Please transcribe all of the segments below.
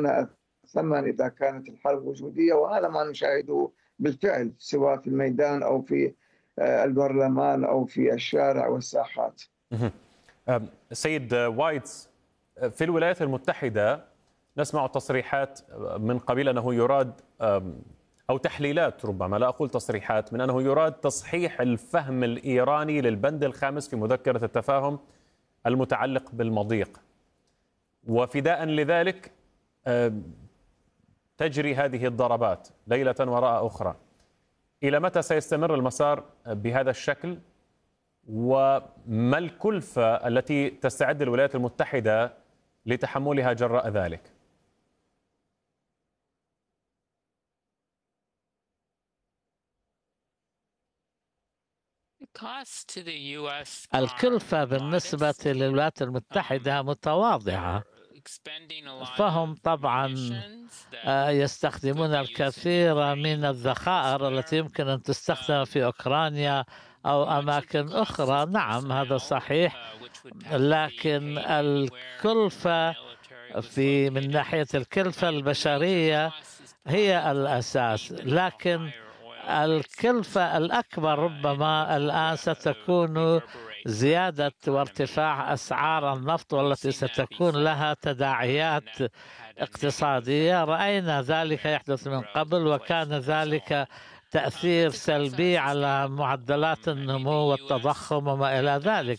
يدفعون الثمن إذا كانت الحرب وجودية، وهذا ما نشاهده بالفعل سواء في الميدان أو في البرلمان أو في الشارع والساحات. مهم. سيد وايتس، في الولايات المتحدة نسمع تصريحات من قبيل أنه يراد أو تحليلات، ربما لا أقول تصريحات، من أنه يراد تصحيح الفهم الإيراني للبند الخامس في مذكرة التفاهم المتعلق بالمضيق، وفداء لذلك تجري هذه الضربات ليلة وراء أخرى. إلى متى سيستمر المسار بهذا الشكل؟ وما الكلفة التي تستعد الولايات المتحدة لتحملها جراء ذلك؟ الكلفة بالنسبة للولايات المتحدة متواضعة، فهم طبعا يستخدمون الكثير من الذخائر التي يمكن أن تستخدم في أوكرانيا أو أماكن أخرى. نعم هذا صحيح، لكن الكلفة من ناحية الكلفة البشرية هي الأساس، لكن الكلفة الأكبر ربما الآن ستكون زيادة وارتفاع أسعار النفط، والتي ستكون لها تداعيات اقتصادية. رأينا ذلك يحدث من قبل، وكان ذلك تأثير سلبي على معدلات النمو والتضخم وما إلى ذلك.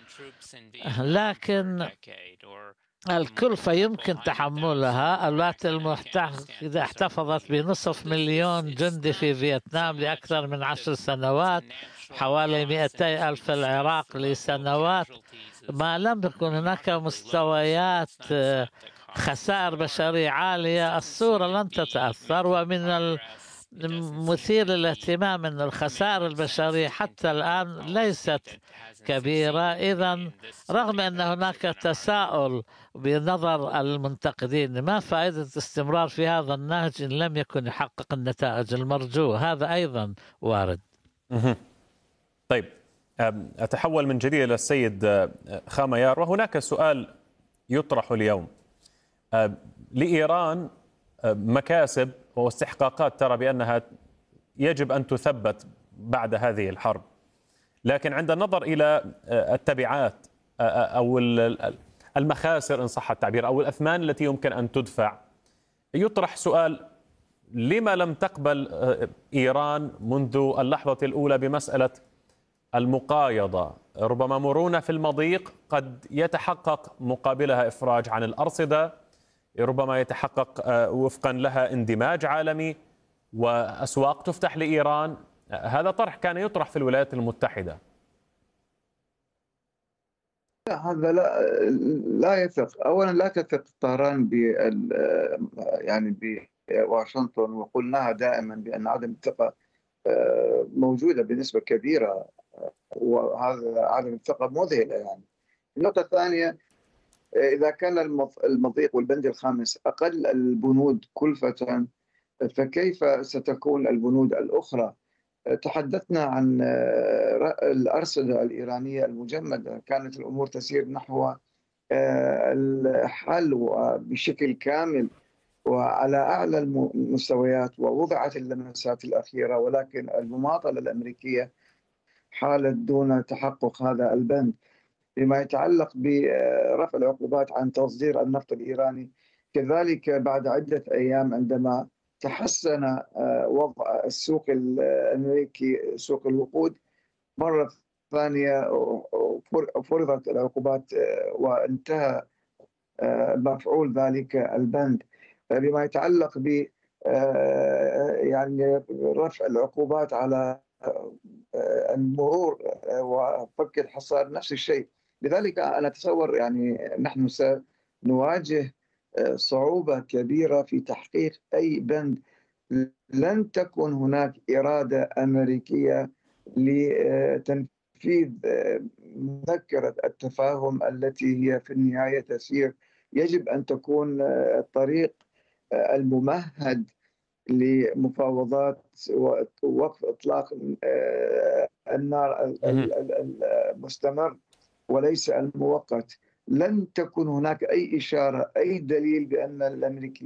لكن الكلفة يمكن تحملها. الولايات المتحدة احتفظت بنصف مليون جندي في فيتنام لأكثر من 10 سنوات، حوالي 200 ألف في العراق لسنوات. ما لم يكن هناك مستويات خسائر بشرية عالية، الصورة لن تتأثر. ومن مثير للاهتمام أن الخسائر البشرية حتى الآن ليست كبيرة. إذن رغم أن هناك تساؤل بنظر المنتقدين، ما فائدة الاستمرار في هذا النهج إن لم يكن يحقق النتائج المرجوة؟ هذا أيضا وارد. طيب، أتحول من جديد إلى السيد خاميار، وهناك سؤال يطرح اليوم. لإيران مكاسب واستحقاقات ترى بأنها يجب أن تثبت بعد هذه الحرب، لكن عند النظر إلى التبعات أو المخاسر إن صح التعبير أو الأثمان التي يمكن أن تدفع، يطرح سؤال: لما لم تقبل إيران منذ اللحظة الأولى بمسألة المقايضة؟ ربما مرونة في المضيق قد يتحقق مقابلها إفراج عن الأرصدة، ربما يتحقق وفقا لها اندماج عالمي وأسواق تفتح لإيران. هذا طرح كان يطرح في الولايات المتحدة. هذا لا يثق. اولا لا تثق طهران يعني بواشنطن، وقلناها دائما بان عدم الثقه موجوده بنسبه كبيره، وهذا عدم الثقه مذهله. يعني النقطه الثانيه، اذا كان المضيق والبند الخامس اقل البنود كلفه، فكيف ستكون البنود الاخرى؟ تحدثنا عن الأرصدة الإيرانية المجمدة، كانت الأمور تسير نحو الحل بشكل كامل وعلى أعلى المستويات، ووضعت اللمسات الأخيرة، ولكن المماطلة الأمريكية حالت دون تحقق هذا البند. فيما يتعلق برفع العقوبات عن تصدير النفط الإيراني، كذلك بعد عدة أيام عندما تحسن وضع السوق الأمريكي، سوق الوقود، مرة ثانية فرضت العقوبات وانتهى مفعول ذلك البند. بما يتعلق ب يعني رفع العقوبات على المرور وفك الحصار، نفس الشيء. لذلك أنا أتصور يعني نحن سنواجه صعوبة كبيرة في تحقيق أي بند. لن تكن هناك إرادة أمريكية لتنفيذ مذكرة التفاهم التي هي في النهاية تسير. يجب أن تكون الطريق الممهد لمفاوضات ووقف إطلاق النار المستمر وليس المؤقت. لن تكن هناك أي إشارة، أي دليل بأن الأمريكيين